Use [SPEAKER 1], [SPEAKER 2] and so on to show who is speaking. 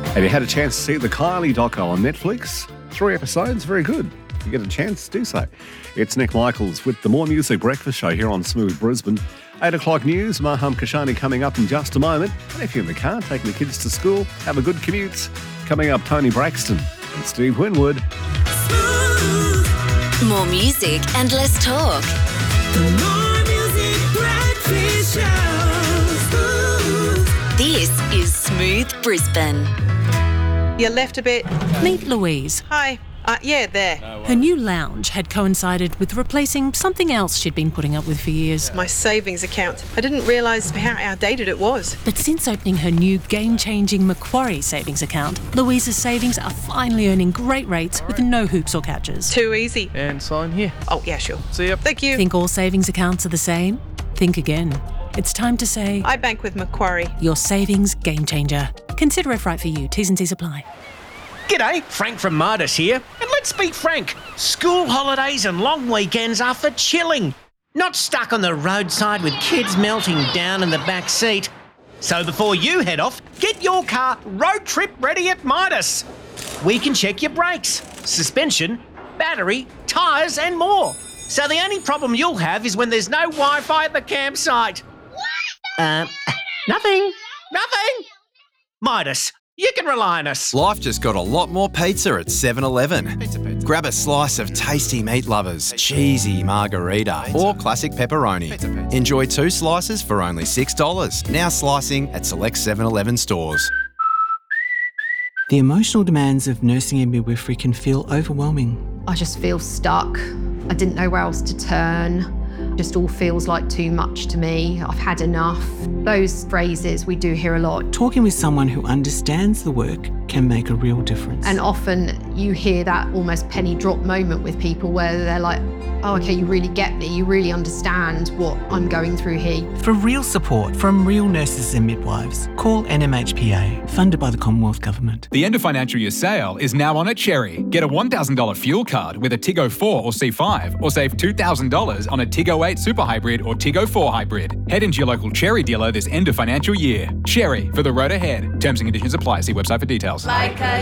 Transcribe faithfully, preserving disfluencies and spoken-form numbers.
[SPEAKER 1] Have you had a chance to see the Kylie doco on Netflix? Three episodes, very good. If you get a chance, do so. It's Nick Michaels with the More Music Breakfast Show here on Smooth Brisbane. eight o'clock news, Maham Kashani coming up in just a moment. And if you're in the car taking the kids to school, have a good commute. Coming up, Tony Braxton and Steve Winwood.
[SPEAKER 2] More music and less talk.
[SPEAKER 3] The More Music Breakfast Show.
[SPEAKER 2] This is Smooth Brisbane.
[SPEAKER 4] You left a bit.
[SPEAKER 5] Meet Louise.
[SPEAKER 4] Hi. Uh, yeah, there.
[SPEAKER 5] Her new lounge had coincided with replacing something else she'd been putting up with for years.
[SPEAKER 4] My savings account. I didn't realise how outdated it was.
[SPEAKER 5] But since opening her new game-changing Macquarie savings account, Louise's savings are finally earning great rates with no hoops or catches.
[SPEAKER 4] Too easy.
[SPEAKER 6] And sign here.
[SPEAKER 4] Oh, yeah, sure.
[SPEAKER 6] See ya.
[SPEAKER 4] Thank you.
[SPEAKER 5] Think all savings accounts are the same? Think again. It's time to say,
[SPEAKER 4] I bank with Macquarie.
[SPEAKER 5] your savings game changer. Consider if right for you. T's and C's apply.
[SPEAKER 7] G'day, Frank from Midas here. And let's be frank, school holidays and long weekends are for chilling, not stuck on the roadside with kids melting down in the back seat. So before you head off, get your car road trip ready at Midas. We can check your brakes, suspension, battery, tyres and more. So the only problem you'll have is when there's no Wi-Fi at the campsite. Uh, nothing, nothing. Midas. You can rely on us.
[SPEAKER 8] Life just got a lot more pizza at seven eleven. Grab a slice of tasty meat lovers, cheesy margarita, or classic pepperoni. Enjoy two slices for only six dollars. Now slicing at select seven eleven stores.
[SPEAKER 9] The emotional demands of nursing and midwifery can feel overwhelming.
[SPEAKER 10] I just feel stuck. I didn't know where else to turn. Just all feels like too much to me. I've had enough. Those phrases we do hear a lot.
[SPEAKER 9] Talking with someone who understands the work can make a real difference.
[SPEAKER 10] And often you hear that almost penny drop moment with people where they're like, oh, okay, you really get me. You really understand what I'm going through here.
[SPEAKER 9] For real support from real nurses and midwives, call N M H P A, funded by the Commonwealth Government.
[SPEAKER 11] The end of financial year sale is now on at Cherry. Get a one thousand dollars fuel card with a Tiggo four or C five, or save two thousand dollars on a Tiggo eight Super Hybrid or Tiggo four Hybrid. Head into your local Cherry dealer this end of financial year. Cherry, for the road ahead. Terms and conditions apply. See website for details.
[SPEAKER 3] Like a